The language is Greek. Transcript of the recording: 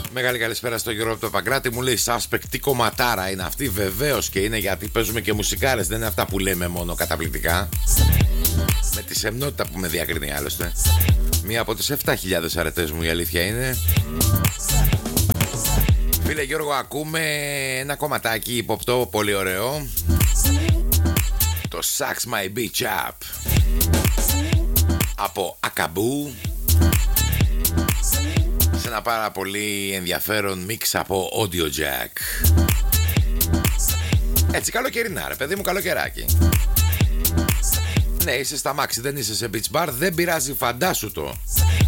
Μεγάλη καλησπέρα στο Γιώργο από το Παγκράτη. Μου λέει Suspect, τι κομματάρα είναι αυτή. Βεβαίως και είναι, γιατί παίζουμε και μουσικάρες. Δεν είναι αυτά που λέμε μόνο καταπληκτικά. Με τη σεμνότητα που με διακρίνει άλλωστε. Μία από τις 7.000 αρετές μου, η αλήθεια είναι. Φίλε Γιώργο, ακούμε ένα κομματάκι υποπτό πολύ ωραίο. Το Sucks My Bitch Up από Ακαμπού, σε ένα πάρα πολύ ενδιαφέρον μίξ από Audio Jack. Έτσι καλοκαιρινά ρε παιδί μου, καλοκαιράκι. Ναι, είσαι στα μάξι, δεν είσαι σε beach bar, δεν πειράζει, φαντάσου το.